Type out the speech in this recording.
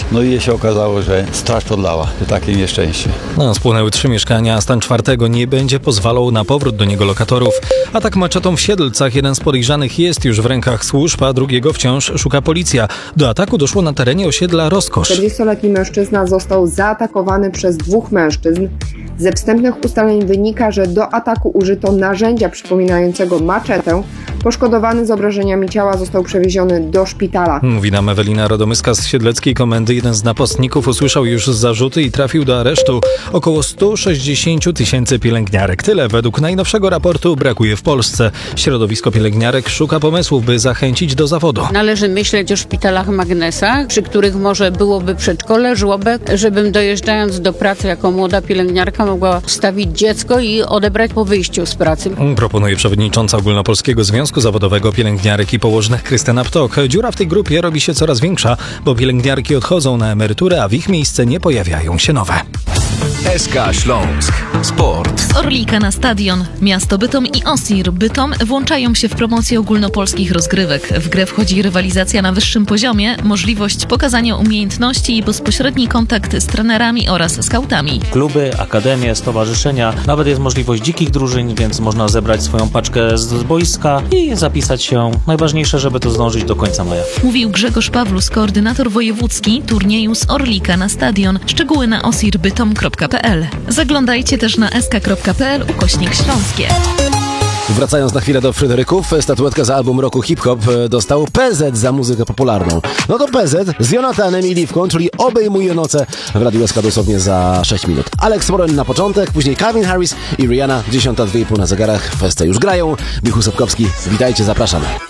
No i się okazało, że straż podlała. Takie nieszczęście. Spłonęły 3 mieszkania, a stan 4 nie będzie pozwalał na powrót do niego lokatorów. Atak maczetą w Siedlcach. Jeden z podejrzanych jest już w rękach służb, a drugiego wciąż szuka policja. Do ataku doszło na terenie osiedla Rozkosz. 40-letni mężczyzna został zaatakowany przez 2 mężczyzn. Ze wstępnych ustaleń wynika, że do ataku użyto narzędzia przypominającego maczetę. Poszkodowany z obrażeniami ciała został przewieziony do szpitala. Mówi nam Ewelina Radomyska z Siedleckiej Komendy. Jeden z napastników usłyszał już zarzuty i trafił do aresztu. Około 160 000 pielęgniarek. Tyle według najnowszego raportu brakuje w Polsce. Środowisko pielęgniarek szuka pomysłów, by zachęcić do zawodu. Należy myśleć o szpitalach magnesach, przy których może byłoby przedszkole, żłobek, żebym dojeżdżając do pracy jako młoda pielęgniarka mogła wstawić dziecko i odebrać po wyjściu z pracy. Proponuje przewodnicząca Ogólnopolskiego Związku Zawodowego Pielęgniarek i Położnych Krystyna Ptok. Dziura w tej grupie robi się coraz większa, bo pielęgniarki odchodzą na emeryturę, a w ich miejsce nie pojawiają się nowe. SK Śląsk. Sport. Z Orlika na stadion. Miasto Bytom i OSIR Bytom włączają się w promocję ogólnopolskich rozgrywek. W grę wchodzi rywalizacja na wyższym poziomie, możliwość pokazania umiejętności i bezpośredni kontakt z trenerami oraz skautami. Kluby, akademie, stowarzyszenia, nawet jest możliwość dzikich drużyn, więc można zebrać swoją paczkę z boiska i zapisać się. Najważniejsze, żeby to zdążyć do końca maja. Mówił Grzegorz Pawlus, koordynator wojewódzki turnieju z Orlika na stadion. Szczegóły na osirbytom.pl. Zaglądajcie też na sk.pl/śląskie. Wracając na chwilę do Fryderyków, statuetkę za album roku hip-hop dostał PZ za muzykę popularną. No to PZ z Jonathanem i Liwką, czyli Obejmuje noce w Radiu SK dosłownie za 6 minut. Alex Moren na początek, później Calvin Harris i Rihanna, 10:02 na zegarach, festę już grają. Michał Sapkowski, witajcie, zapraszamy.